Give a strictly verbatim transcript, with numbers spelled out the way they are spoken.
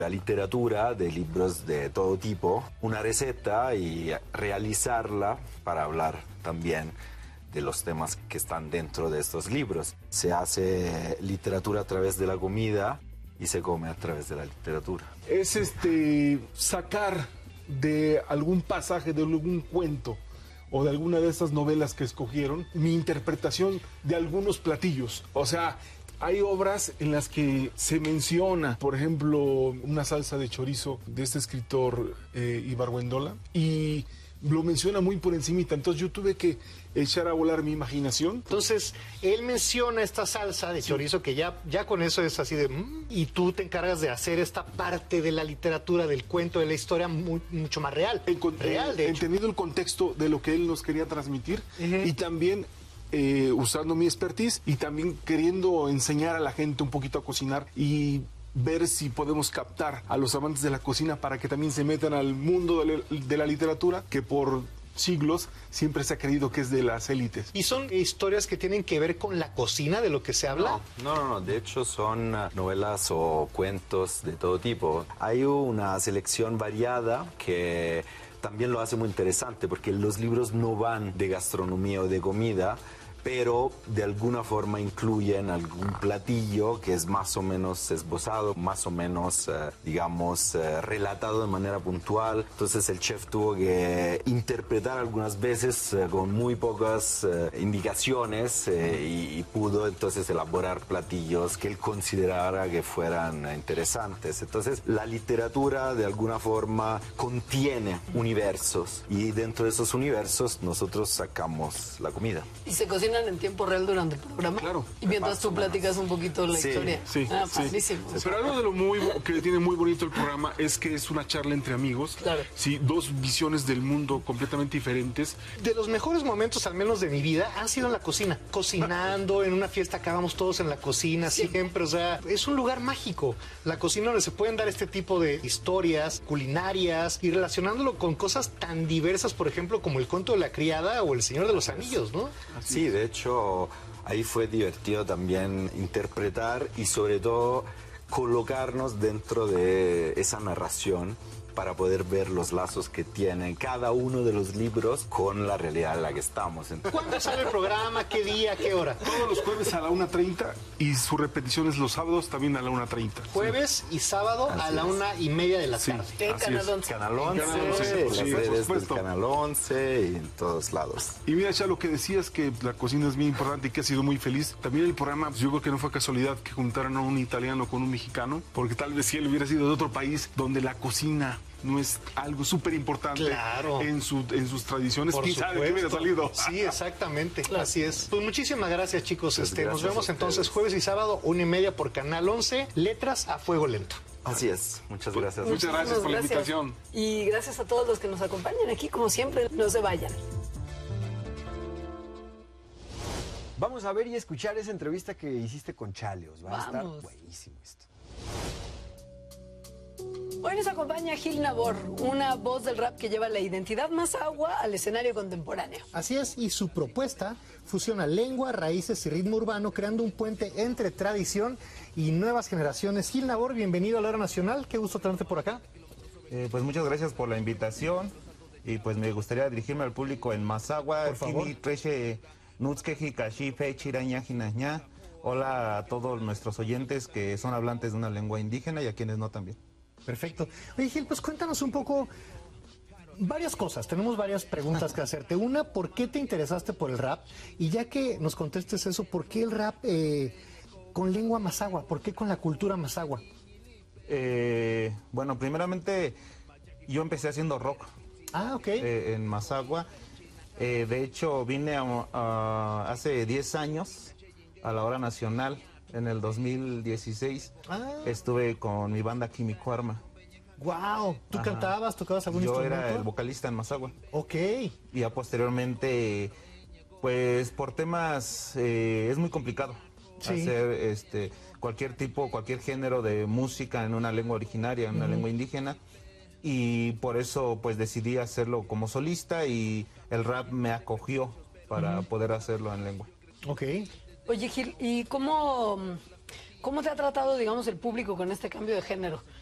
La literatura de libros de todo tipo, una receta y realizarla para hablar también de los temas que están dentro de estos libros. Se hace literatura a través de la comida y se come a través de la literatura. Es este sacar de algún pasaje, de algún cuento o de alguna de estas novelas que escogieron, mi interpretación de algunos platillos. O sea, hay obras en las que se menciona, por ejemplo, una salsa de chorizo de este escritor eh, Ibargüengola, y lo menciona muy por encimita. Entonces yo tuve que echar a volar mi imaginación. Entonces, él menciona esta salsa de chorizo que ya, ya con eso es así de... Mmm, y tú te encargas de hacer esta parte de la literatura, del cuento, de la historia muy, mucho más real. En, real, de hecho. Entendiendo el contexto de lo que él nos quería transmitir, uh-huh. y también eh, usando mi expertise y también queriendo enseñar a la gente un poquito a cocinar y ver si podemos captar a los amantes de la cocina para que también se metan al mundo de la, de la literatura, que por siglos siempre se ha creído que es de las élites. ¿Y son historias que tienen que ver con la cocina, de lo que se habla? No, no, no, de hecho son novelas o cuentos de todo tipo. Hay una selección variada que también lo hace muy interesante, porque los libros no van de gastronomía o de comida, pero de alguna forma incluyen algún platillo que es más o menos esbozado, más o menos, eh, digamos, eh, relatado de manera puntual. Entonces el chef tuvo que interpretar algunas veces eh, con muy pocas eh, indicaciones eh, y, y pudo entonces elaborar platillos que él considerara que fueran interesantes. Entonces la literatura de alguna forma contiene universos y dentro de esos universos nosotros sacamos la comida. ¿Y se cocina en tiempo real durante el programa? Claro. Y mientras tú platicas un poquito la sí, historia. Sí, ah, sí. padrísimo. Pero algo de lo muy que tiene muy bonito el programa es que es una charla entre amigos. Claro. Sí, dos visiones del mundo completamente diferentes. De los mejores momentos, al menos de mi vida, han sido en la cocina. Cocinando, en una fiesta acabamos todos en la cocina, sí. siempre. O sea, es un lugar mágico. La cocina donde se pueden dar este tipo de historias culinarias y relacionándolo con cosas tan diversas, por ejemplo, como el cuento de la criada o el Señor de los Anillos, ¿no? Sí, de hecho, ahí fue divertido también interpretar y sobre todo colocarnos dentro de esa narración para poder ver los lazos que tienen cada uno de los libros con la realidad en la que estamos. ¿Cuándo sale el programa? ¿Qué día? ¿Qué hora? Todos los jueves a la una treinta y su repetición es los sábados también a la una treinta. Jueves sí. y sábado así a la es. una y media de la tarde. Sí, en Canal once. Canal once, Canal once, las sí, redes del Canal once y en todos lados. Y mira, ya lo que decías, que la cocina es muy importante y que has sido muy feliz. También el programa, pues yo creo que no fue casualidad que juntaran a un italiano con un mexicano, porque tal vez si él hubiera sido de otro país donde la cocina no es algo súper importante claro. en, su, en sus tradiciones. Por ¿Quién supuesto. sabe qué hubiera salido? Sí, exactamente. Claro. Así es. Pues muchísimas gracias, chicos. Pues este, gracias nos vemos entonces jueves y sábado, una y media por Canal once. Letras a fuego lento. Así es. Muchas gracias. Muchas gracias por gracias. la invitación. Y gracias a todos los que nos acompañan aquí, como siempre. No se vayan. Vamos a ver y escuchar esa entrevista que hiciste con Chaleos. Va Vamos. a estar buenísimo esto. Hoy nos acompaña Gil Nabor, una voz del rap que lleva la identidad más agua al escenario contemporáneo. Así es, y su propuesta fusiona lengua, raíces y ritmo urbano, creando un puente entre tradición y nuevas generaciones. Gil Nabor, bienvenido a la Hora Nacional, qué gusto tenerte por acá. Eh, pues muchas gracias por la invitación y pues me gustaría dirigirme al público en Mazahua. Por favor. Hola a todos nuestros oyentes que son hablantes de una lengua indígena y a quienes no también. Perfecto. Oye, Gil, pues cuéntanos un poco varias cosas. Tenemos varias preguntas que hacerte. Una, ¿por qué te interesaste por el rap? Y ya que nos contestes eso, ¿por qué el rap eh, con lengua mazahua? ¿Por qué con la cultura mazahua? Eh, bueno, primeramente yo empecé haciendo rock. Ah, ok. Eh, en Mazahua. Eh, de hecho, vine a, a, hace diez años a la Hora Nacional. En el dos mil dieciséis ah. estuve con mi banda Químico Arma. ¡Wow! ¿Tú Ajá. cantabas, tocabas algún Yo instrumento? Yo era el vocalista en Mazahua. Ok. Y ya posteriormente, pues por temas, eh, es muy complicado sí. hacer este, cualquier tipo, cualquier género de música en una lengua originaria, en una uh-huh. lengua indígena. Y por eso pues decidí hacerlo como solista y el rap me acogió para uh-huh. poder hacerlo en lengua. Ok. Oye, Gil, ¿y cómo, cómo te ha tratado, digamos, el público con este cambio de género?